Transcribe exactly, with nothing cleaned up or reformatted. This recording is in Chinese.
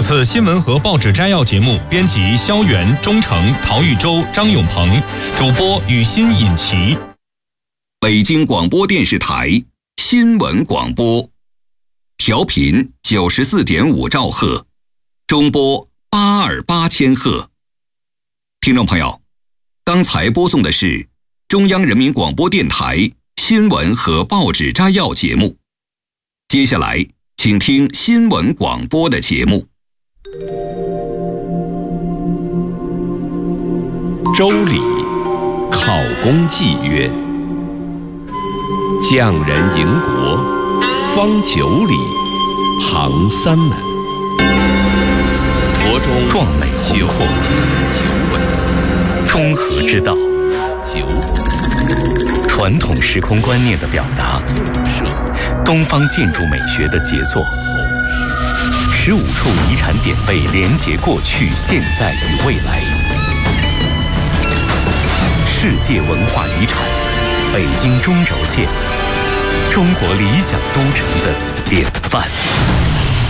次新闻和报纸摘要节目，编辑肖元、钟诚、陶玉洲、张永鹏，主播雨欣、尹奇。 北京广播电视台新闻广播，调频九十四点五兆赫，中波八二八千赫。听众朋友，刚才播送的是中央人民广播电台新闻和报纸摘要节目。接下来，请听新闻广播的节目。 周礼，考公祭曰：匠人迎国，方九里，行三门。国中壮美宏阔， 九尾， 中和之道， 九传统时空观念的表达，东方建筑美学的杰作。十五处遗产点位连结过去、现在与未来。世界文化遗产，北京中轴线，中国理想都城的典范。